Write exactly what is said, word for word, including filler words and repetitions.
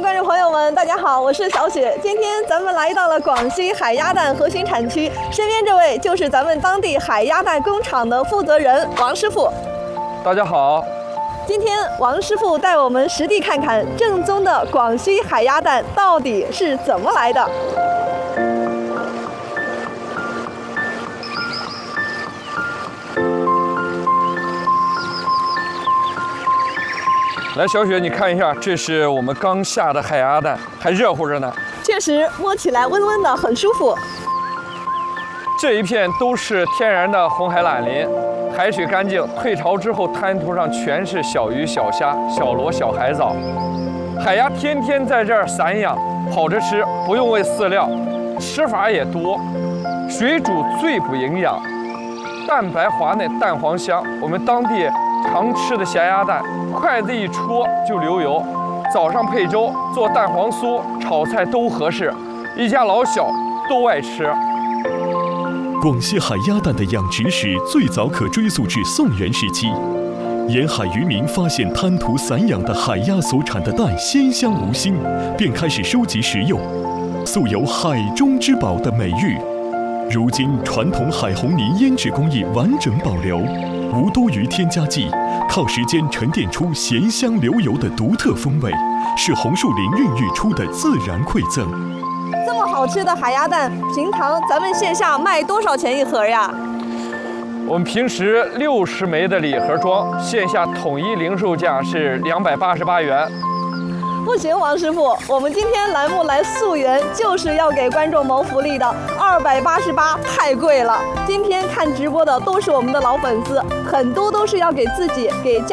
观众朋友们，大家好，我是小雪。今天咱们来到了广西海鸭蛋核心产区，身边这位就是咱们当地海鸭蛋工厂的负责人王师傅。 大家好， 今天王师傅带我们实地看看正宗的广西海鸭蛋到底是怎么来的。 来，小雪，你看一下，这是我们刚下的海鸭蛋，还热乎着呢。 确实，摸起来温温的，很舒服。 这一片都是天然的红海榄林，海水干净，退潮之后滩涂上全是小鱼、小虾、小螺、小海藻。海鸭天天在这儿散养，跑着吃，不用喂饲料，吃法也多。水煮最补营养，蛋白滑嫩，蛋黄香。我们当地常吃的咸鸭蛋，筷子一戳就流油，早上配粥做蛋黄酥、炒菜都合适，一家老小都爱吃。 广西海鸭蛋的养殖史最早可追溯至宋元时期，沿海渔民发现滩涂散养的海鸭所产的蛋鲜香无腥，便开始收集食用，素有“海中之宝”的美誉。如今，传统海红泥腌制工艺完整保留，无多余添加剂，靠时间沉淀出咸香流油的独特风味，是红树林孕育出的自然馈赠。 这么好吃的海鸭蛋，平常咱们线下卖多少钱一盒呀？ 我们平时六十枚的礼盒装，线下统一零售价是两百八十八元。 不行，王师傅，我们今天栏目来溯源，就是要给观众谋福利的，二百八十八太贵了。今天看直播的都是我们的老粉丝，很多都是要给自己、给家